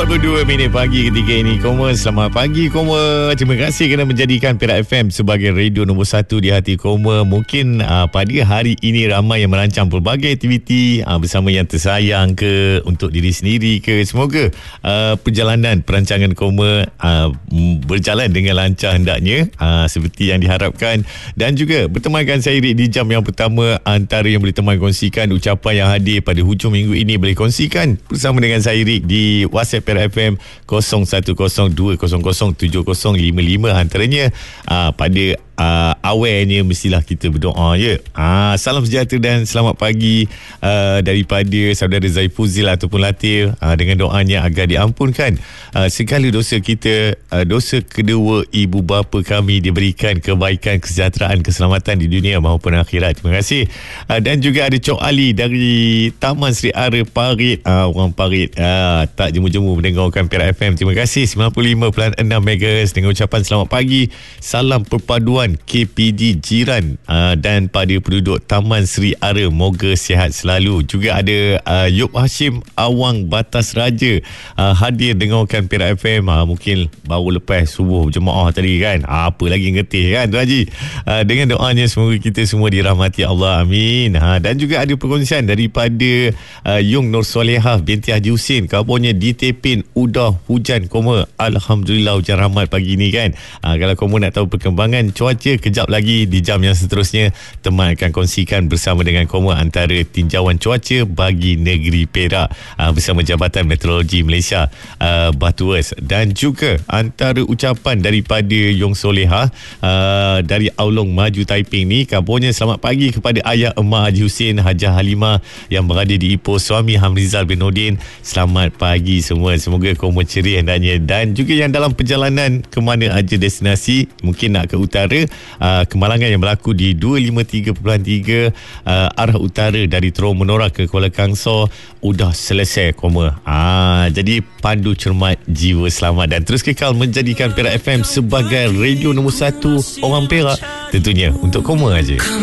42 pagi ketika ini. Koma, selamat pagi Koma. Terima kasih kerana menjadikan Perak FM sebagai radio nombor 1 di hati Koma. Mungkin pada hari ini ramai yang merancang pelbagai aktiviti bersama yang tersayang ke, untuk diri sendiri ke. Semoga perjalanan perancangan Koma berjalan dengan lancar hendaknya, seperti yang diharapkan. Dan juga bertemankan saya Rik di jam yang pertama. Antara yang boleh teman kongsikan ucapan yang hadir pada hujung minggu ini, boleh kongsikan bersama dengan saya Rik di WhatsApp Perak FM 0102007055. Antaranya pada awalnya mestilah kita berdoa ya. Salam sejahtera dan selamat pagi daripada saudara Zaifuzil ataupun Latif, dengan doanya agar diampunkan segala dosa kita, dosa kedua ibu bapa kami, diberikan kebaikan, kesejahteraan, keselamatan di dunia maupun akhirat. Terima kasih. Dan juga ada Cok Ali dari Taman Sri Ara Parit. Orang Parit tak jemu-jemu mendengarkan Perak FM. Terima kasih. 95.6 MHz dengan ucapan selamat pagi, salam perpaduan KPD jiran dan pada penduduk Taman Sri Ara, moga sihat selalu. Juga ada Yop Hashim Awang Batas Raja hadir dengarkan Perak FM. Mungkin baru lepas subuh jemaah tadi kan. Apa lagi ngetih kan Tu Haji. Dengan doanya semoga kita semua dirahmati Allah, amin. Dan juga ada perkongsian daripada Yung Nur Solehah binti Haji Husin. Kabarnya di Tepin udah hujan Koma. Alhamdulillah hujan rahmat pagi ni kan. Kalau Koma nak tahu perkembangan cuaca kejap lagi di jam yang seterusnya, teman akan kongsikan bersama dengan Koma antara tinjauan cuaca bagi negeri Perak bersama Jabatan Meteorologi Malaysia, Batuers. Dan juga antara ucapan daripada Yung Solehah dari Aulong Maju Taiping ni, kabarnya selamat pagi kepada ayah emak Haji Husin, Hajah Halimah yang berada di Ipoh, suami Hamrizal bin Nordin. Selamat pagi semua, semoga Koma ceria hendaknya. Dan juga yang dalam perjalanan ke mana aja destinasi, mungkin nak ke utara, kemalangan yang berlaku di 253.3 arah utara dari Terowong Menora ke Kuala Kangsar udah selesai Koma. Jadi pandu cermat, jiwa selamat, dan terus kekal menjadikan Perak FM sebagai radio nombor 1 orang Perak, tentunya untuk Koma aja.